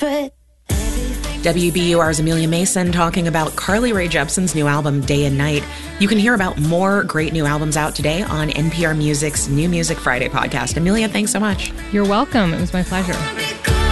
put WBUR's Amelia Mason talking about Carly Rae Jepsen's new album, Day and Night. You can hear about more great new albums out today on NPR Music's New Music Friday podcast. Amelia, thanks so much. You're welcome. It was my pleasure.